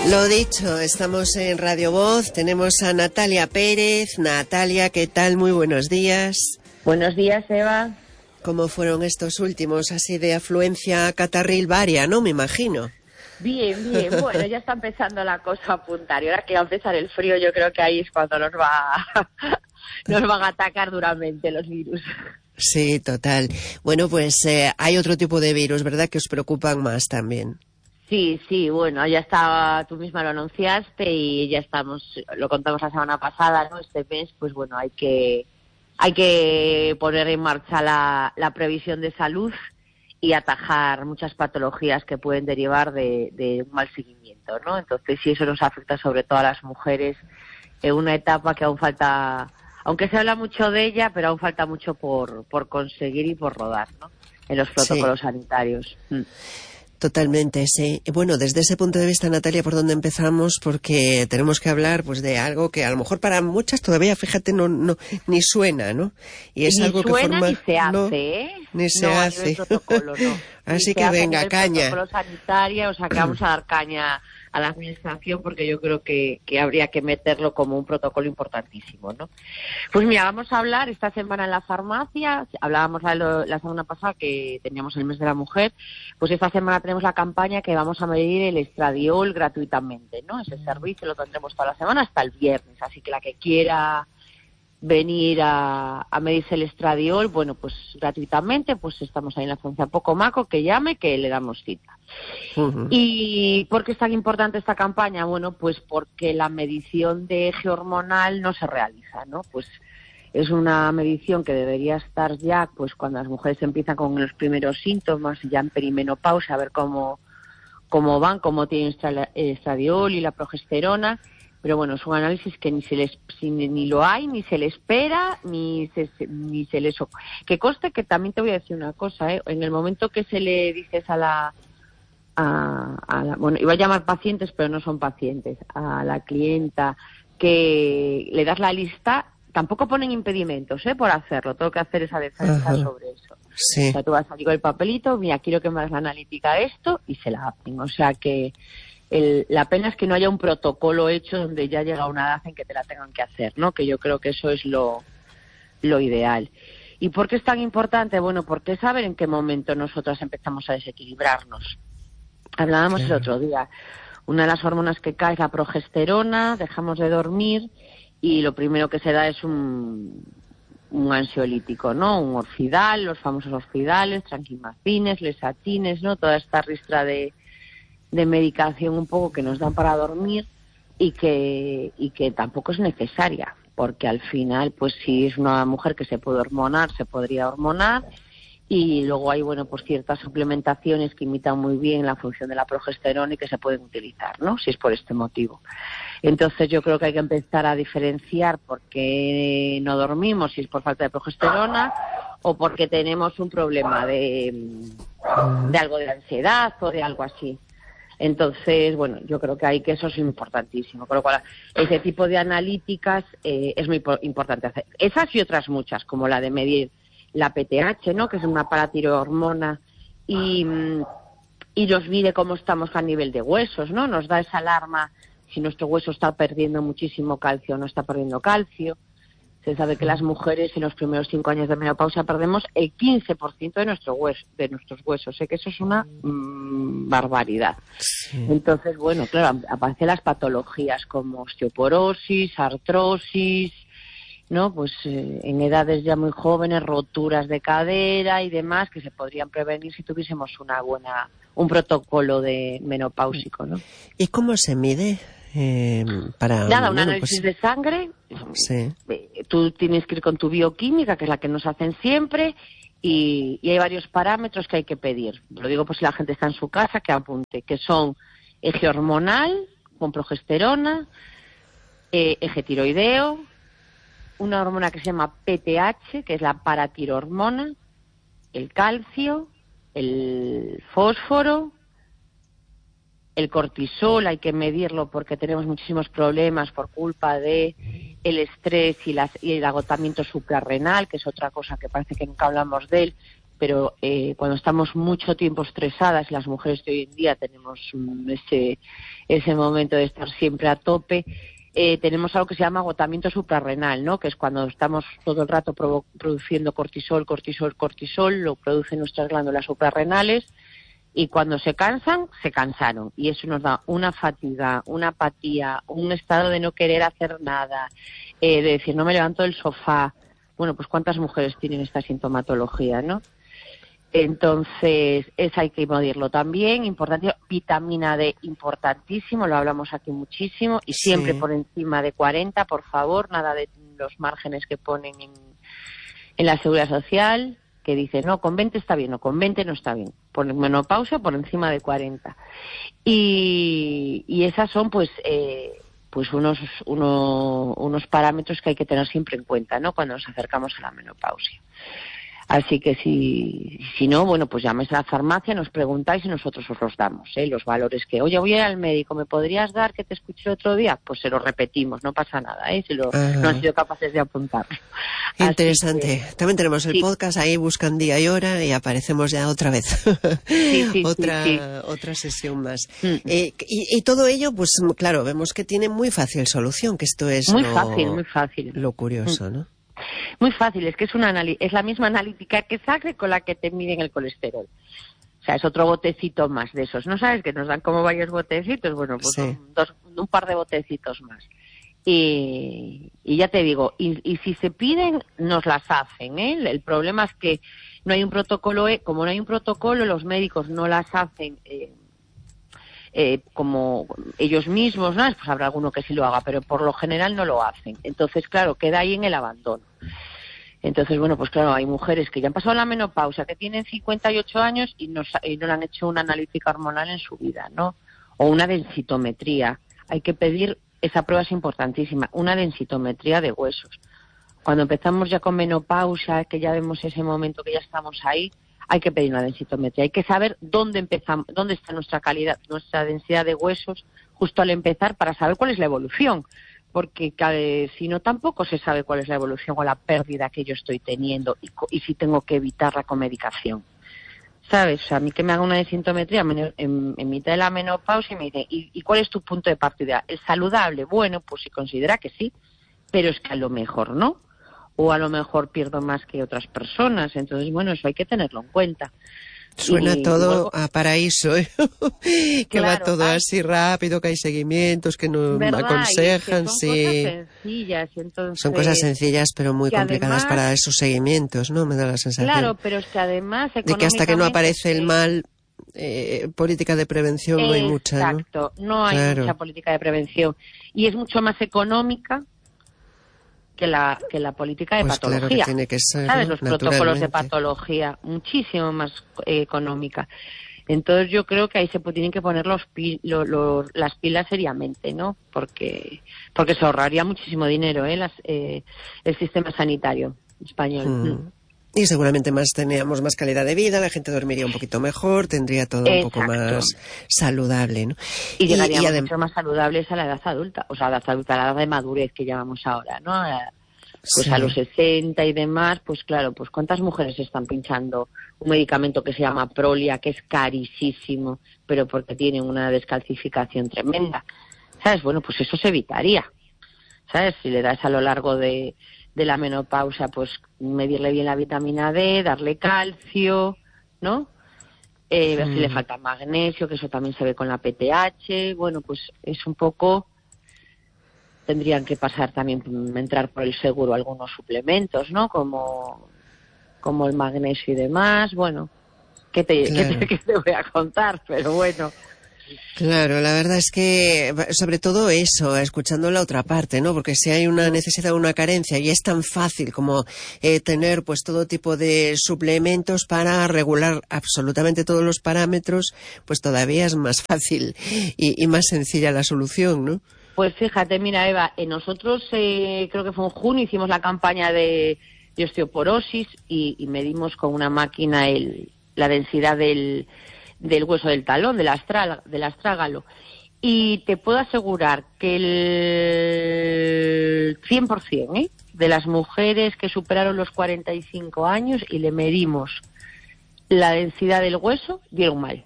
Lo dicho, estamos en Radio Voz, tenemos a Natalia Pérez. Natalia, ¿qué tal? Muy buenos días. Buenos días, Eva. ¿Cómo fueron estos últimos, así de afluencia catarril varia, no? Me imagino. Bien, bien. Bueno, ya está empezando la cosa a apuntar. Y ahora que va a empezar el frío, yo creo que ahí es cuando nos van a atacar duramente los virus. Sí, total. Bueno, pues hay otro tipo de virus, ¿verdad?, que os preocupan más también. Sí, bueno, ya está, tú misma lo anunciaste y ya estamos, lo contamos la semana pasada, ¿no? Este mes, pues bueno, hay que poner en marcha la previsión de salud y atajar muchas patologías que pueden derivar de un mal seguimiento, ¿no? Entonces, sí, eso nos afecta sobre todo a las mujeres en una etapa que aún falta, aunque se habla mucho de ella, pero aún falta mucho por conseguir y por rodar, ¿no?, en los protocolos sanitarios. Totalmente, sí. Bueno, desde ese punto de vista, Natalia, ¿por dónde empezamos? Porque tenemos que hablar, pues, de algo que a lo mejor para muchas todavía, fíjate, no ni suena, ¿no? Y es ni algo suena, que forma, ni se hace, no, ¿eh? ni se hace. A nivel protocolo, no. Así que venga, caña. Protocolo sanitario, o sea, que vamos a dar caña a la administración porque yo creo que habría que meterlo como un protocolo importantísimo, ¿no? Pues mira, vamos a hablar esta semana en la farmacia, hablábamos la semana pasada que teníamos el mes de la mujer, pues esta semana tenemos la campaña que vamos a medir el estradiol gratuitamente, ¿no? Ese servicio lo tendremos toda la semana hasta el viernes, así que la que quiera venir a medirse el estradiol, bueno, pues gratuitamente, pues estamos ahí en la farmacia Pocomaco, que llame, que le damos cita. Uh-huh. ¿Y por qué es tan importante esta campaña? Bueno, pues porque la medición de eje hormonal no se realiza, ¿no? Pues es una medición que debería estar ya, pues cuando las mujeres empiezan con los primeros síntomas, ya en perimenopausia, a ver cómo van, cómo tienen el estradiol y la progesterona. Pero bueno, es un análisis que ni lo hay, ni se le espera, ni se les... Que conste que también te voy a decir una cosa, ¿eh? En el momento que se le dices a la bueno, iba a llamar pacientes, pero no son pacientes, a la clienta, que le das la lista, tampoco ponen impedimentos, por hacerlo. Todo lo que hacer es a defensa sobre eso. Sí. O sea, tú vas a salir con el papelito, mira, quiero que me hagas la analítica de esto, y se la hacen. O sea que... la pena es que no haya un protocolo hecho donde ya llega una edad en que te la tengan que hacer, ¿no? Que yo creo que eso es lo ideal. ¿Y por qué es tan importante? Bueno, porque saber en qué momento nosotras empezamos a desequilibrarnos. Hablábamos el otro día. Una de las hormonas que cae es la progesterona, dejamos de dormir y lo primero que se da es un ansiolítico, ¿no? Un orfidal, los famosos orfidales, tranquimacines, lesatines, ¿no? Toda esta ristra de medicación un poco que nos dan para dormir y que tampoco es necesaria, porque al final, pues si es una mujer que se puede hormonar, se podría hormonar, y luego hay, bueno, pues ciertas suplementaciones que imitan muy bien la función de la progesterona y que se pueden utilizar, ¿no?, si es por este motivo. Entonces yo creo que hay que empezar a diferenciar por qué no dormimos, si es por falta de progesterona o porque tenemos un problema de algo de ansiedad o de algo así. Entonces, bueno, yo creo que eso es importantísimo. Con lo cual, ese tipo de analíticas es muy importante hacer. Esas y otras muchas, como la de medir la PTH, ¿no?, que es una paratirohormona, y nos mide cómo estamos a nivel de huesos, ¿no? Nos da esa alarma si nuestro hueso está perdiendo muchísimo calcio o no está perdiendo calcio. Se sabe que las mujeres en los primeros 5 años de menopausia perdemos el 15% de nuestros huesos. Sé que eso es una barbaridad. Sí. Entonces, bueno, claro, aparecen las patologías como osteoporosis, artrosis, ¿no? Pues en edades ya muy jóvenes, roturas de cadera y demás, que se podrían prevenir si tuviésemos un protocolo de menopáusico, ¿no? ¿Y cómo se mide? Un análisis de sangre. Sí. Tú tienes que ir con tu bioquímica, que es la que nos hacen siempre, y hay varios parámetros que hay que pedir. Lo digo pues si la gente está en su casa, que apunte, que son eje hormonal con progesterona, eje tiroideo, una hormona que se llama PTH, que es la paratirohormona, el calcio, el fósforo, el cortisol. Hay que medirlo porque tenemos muchísimos problemas por culpa de el estrés y el agotamiento suprarrenal, que es otra cosa que parece que nunca hablamos de él, pero cuando estamos mucho tiempo estresadas, las mujeres de hoy en día tenemos ese momento de estar siempre a tope, tenemos algo que se llama agotamiento suprarrenal, ¿no? Que es cuando estamos todo el rato produciendo cortisol, lo producen nuestras glándulas suprarrenales, y cuando se cansan, se cansaron. Y eso nos da una fatiga, una apatía, un estado de no querer hacer nada, de decir, no me levanto del sofá. Bueno, pues ¿cuántas mujeres tienen esta sintomatología, no? Entonces, eso hay que medirlo también. Importante, vitamina D, importantísimo, lo hablamos aquí muchísimo, y siempre por encima de 40, por favor, nada de los márgenes que ponen en la Seguridad Social, que dicen, no, con 20 está bien, o con 20 no está bien. Por menopausia, por encima de 40. Y esas son, pues unos parámetros que hay que tener siempre en cuenta, ¿no? Cuando nos acercamos a la menopausia. Así que si no, bueno, pues llaméis a la farmacia, nos preguntáis y nosotros os los damos, los valores que, oye, voy a ir al médico, ¿me podrías dar que te escuché el otro día? Pues se lo repetimos, no pasa nada, si no han sido capaces de apuntarlo. Interesante. También tenemos el podcast, ahí buscan día y hora y aparecemos ya otra vez. Otra sesión más. Y todo ello, pues claro, vemos que tiene muy fácil solución, que esto es muy fácil. Lo curioso, ¿no? Muy fácil, es que es la misma analítica que sangre con la que te miden el colesterol. O sea, es otro botecito más de esos. ¿No sabes que nos dan como varios botecitos? Bueno, pues un par de botecitos más. Y ya te digo, y si se piden, nos las hacen, El problema es que no hay un protocolo, como no hay un protocolo, los médicos no las hacen como ellos mismos, ¿no? Pues habrá alguno que sí lo haga, pero por lo general no lo hacen. Entonces, claro, queda ahí en el abandono. Entonces, bueno, pues claro, hay mujeres que ya han pasado la menopausia, que tienen 58 años y no le han hecho una analítica hormonal en su vida, ¿no? O una densitometría. Hay que pedir, esa prueba es importantísima, una densitometría de huesos. Cuando empezamos ya con menopausia, que ya vemos ese momento que ya estamos ahí, hay que pedir una densitometría. Hay que saber dónde empezamos, dónde está nuestra calidad, nuestra densidad de huesos justo al empezar, para saber cuál es la evolución. Porque si no, tampoco se sabe cuál es la evolución o la pérdida que yo estoy teniendo y si tengo que evitarla con medicación. ¿Sabes? O sea, a mí que me haga una densitometría en mitad de la menopausia y me dicen, ¿y cuál es tu punto de partida? ¿Es saludable? Bueno, pues si considera que sí, pero es que a lo mejor no. O a lo mejor pierdo más que otras personas. Entonces, bueno, eso hay que tenerlo en cuenta. Suena todo a paraíso, que claro, va todo así rápido, que hay seguimientos, que nos aconsejan, son cosas sencillas, entonces, son cosas sencillas, pero muy complicadas además, para esos seguimientos, ¿no? Me da la sensación. Claro, pero es que además de que hasta que no aparece el mal, política de prevención no hay mucha, ¿no? Exacto, no hay mucha política de prevención. Y es mucho más económica que la política de patología. Claro que tiene que ser, ¿sabes? ¿no? Los protocolos de patología, muchísimo más económica. Entonces yo creo que ahí tienen que poner las pilas seriamente, ¿no? Porque se ahorraría muchísimo dinero, el sistema sanitario español. Y seguramente teníamos más calidad de vida, la gente dormiría un poquito mejor, tendría todo un poco más saludable, ¿no? Y llegaríamos mucho más saludables a la edad adulta, o sea, a la edad de madurez que llamamos ahora, ¿no? Pues a los 60 y demás, pues claro, pues ¿cuántas mujeres están pinchando un medicamento que se llama Prolia, que es carísimo, pero porque tiene una descalcificación tremenda? ¿Sabes? Bueno, pues eso se evitaría, ¿sabes? Si le das a lo largo de la menopausia, pues medirle bien la vitamina D, darle calcio, ¿no? Ver si le falta magnesio, que eso también se ve con la PTH. Bueno, pues es un poco... Tendrían que pasar también, entrar por el seguro algunos suplementos, ¿no? Como el magnesio y demás. Bueno, ¿qué te voy a contar? Pero bueno... Claro, la verdad es que, sobre todo eso, escuchando la otra parte, ¿no? Porque si hay una necesidad o una carencia y es tan fácil como tener pues todo tipo de suplementos para regular absolutamente todos los parámetros, pues todavía es más fácil y más sencilla la solución, ¿no? Pues fíjate, mira, Eva, nosotros creo que fue en junio, hicimos la campaña de osteoporosis y medimos con una máquina la densidad del hueso del talón, del astrágalo. Y te puedo asegurar que el 100% de las mujeres que superaron los 45 años y le medimos la densidad del hueso, dieron mal.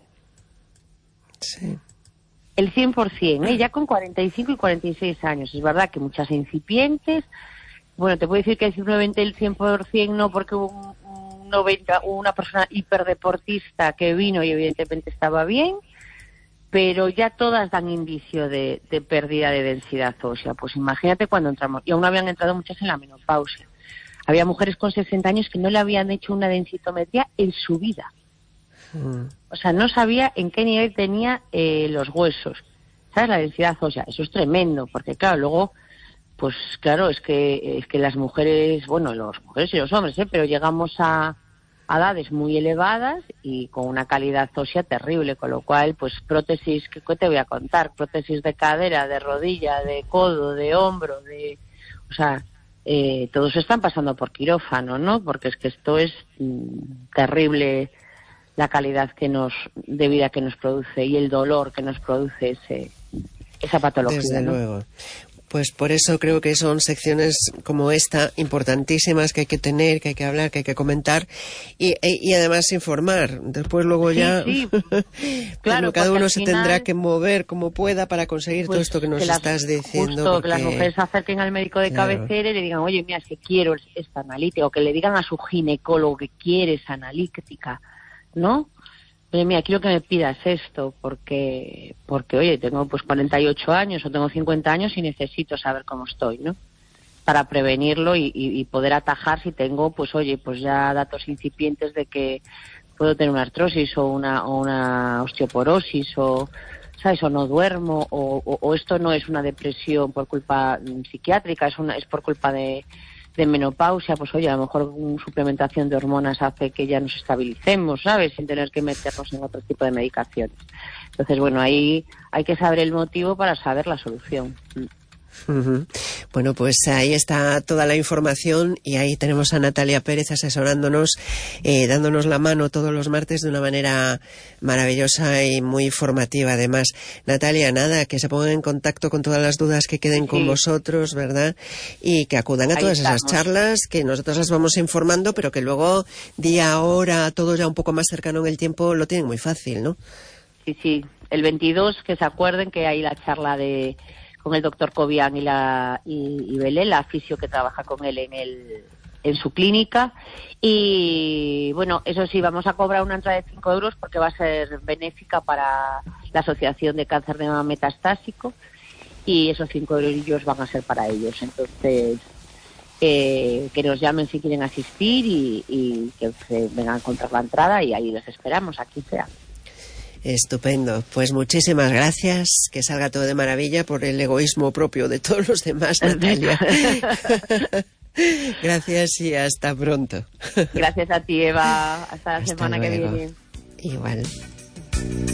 Sí. El 100%, ya con 45 y 46 años. Es verdad que muchas incipientes. Bueno, te puedo decir que simplemente el 100% no, porque hubo un 90, una persona hiperdeportista que vino y evidentemente estaba bien, pero ya todas dan indicio de pérdida de densidad ósea. Pues imagínate cuando entramos, y aún habían entrado muchas en la menopausia. Había mujeres con 60 años que no le habían hecho una densitometría en su vida. O sea, no sabía en qué nivel tenía los huesos. ¿Sabes? La densidad ósea. Eso es tremendo, porque claro, luego, pues claro, es que las mujeres, bueno, las mujeres y los hombres, pero llegamos a edades muy elevadas y con una calidad ósea terrible, con lo cual, pues prótesis, ¿qué te voy a contar? Prótesis de cadera, de rodilla, de codo, de hombro, o sea, todos están pasando por quirófano, ¿no? Porque es que esto es terrible, la calidad de vida que nos produce y el dolor que nos produce esa patología. Desde ¿no? luego. Pues por eso creo que son secciones como esta importantísimas que hay que tener, que hay que hablar, que hay que comentar y además informar. Después luego ya claro, cada uno se final, tendrá que mover como pueda para conseguir todo esto que nos estás diciendo. Justo, que las mujeres se acerquen al médico de cabecera y le digan, oye, mira, es que quiero esta analítica, o que le digan a su ginecólogo que quiere esa analítica, ¿no? Oye, mira, quiero que me pidas esto porque oye, tengo pues 48 años o tengo 50 años y necesito saber cómo estoy, ¿no? Para prevenirlo y poder atajar si tengo, pues oye, pues ya datos incipientes de que puedo tener una artrosis o una osteoporosis o, ¿sabes? O no duermo o esto no es una depresión por culpa psiquiátrica, es por culpa de menopausia, pues oye, a lo mejor una suplementación de hormonas hace que ya nos estabilicemos, ¿sabes? Sin tener que meternos en otro tipo de medicaciones. Entonces, bueno, ahí hay que saber el motivo para saber la solución. Bueno, pues ahí está toda la información y ahí tenemos a Natalia Pérez asesorándonos, dándonos la mano todos los martes de una manera maravillosa y muy formativa además. Natalia, nada, que se pongan en contacto con todas las dudas que queden con vosotros, ¿verdad? Y que acudan a todas esas charlas, que nosotros las vamos informando, pero que luego día, hora, todo ya un poco más cercano en el tiempo, lo tienen muy fácil, ¿no? Sí, el 22, que se acuerden que hay la charla con el doctor Cobian y Belén, la fisio que trabaja con él en su clínica. Y bueno, eso sí, vamos a cobrar una entrada de 5 euros porque va a ser benéfica para la Asociación de Cáncer de Mama Metastásico y esos 5 euros van a ser para ellos. Entonces, que nos llamen si quieren asistir y que se vengan a encontrar la entrada y ahí les esperamos, aquí sea. Estupendo. Pues muchísimas gracias. Que salga todo de maravilla por el egoísmo propio de todos los demás, Natalia. Gracias y hasta pronto. Gracias a ti, Eva. Hasta la hasta semana luego. que viene. Igual.